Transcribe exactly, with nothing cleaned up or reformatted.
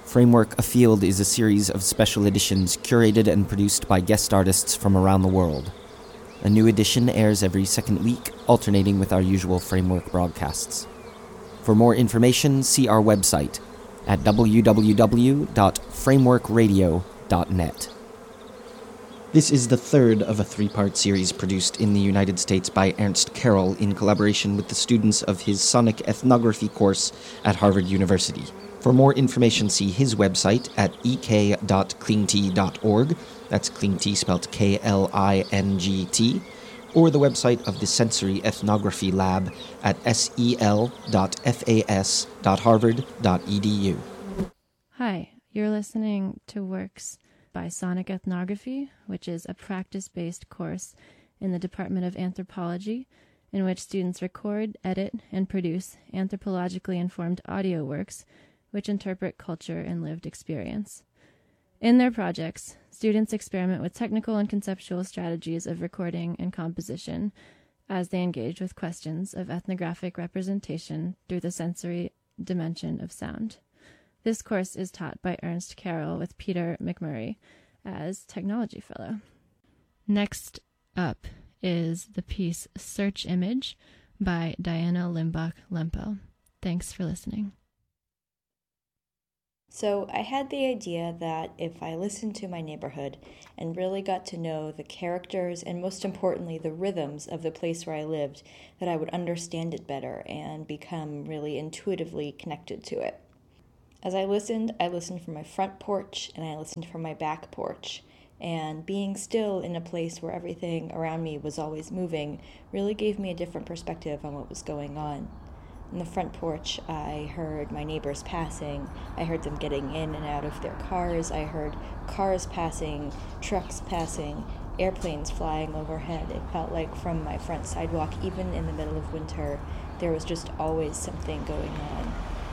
Framework Afield is a series of special editions curated and produced by guest artists from around the world. A new edition airs every second week, alternating with our usual Framework broadcasts. For more information, see our website at w w w dot framework radio dot net. This is the third of a three-part series produced in the United States by Ernst Carroll in collaboration with the students of his Sonic Ethnography course at Harvard University. For more information, see his website at e k dot klingt dot org, that's Klingt spelled K L I N G T, or the website of the Sensory Ethnography Lab at s e l dot fas dot harvard dot e d u. Hi, you're listening to Works by Sonic Ethnography, which is a practice-based course in the Department of Anthropology, in which students record, edit, and produce anthropologically informed audio works which interpret culture and lived experience. In their projects, students experiment with technical and conceptual strategies of recording and composition as they engage with questions of ethnographic representation through the sensory dimension of sound. This course is taught by Ernst Carroll with Peter McMurray as Technology Fellow. Next up is the piece Search Image by Diana Limbach-Lempel. Thanks for listening. So I had the idea that if I listened to my neighborhood and really got to know the characters and most importantly the rhythms of the place where I lived, that I would understand it better and become really intuitively connected to it. As I listened, I listened from my front porch and I listened from my back porch. And being still in a place where everything around me was always moving really gave me a different perspective on what was going on. On the front porch, I heard my neighbors passing. I heard them getting in and out of their cars. I heard cars passing, trucks passing, airplanes flying overhead. It felt like from my front sidewalk, even in the middle of winter, there was just always something going on.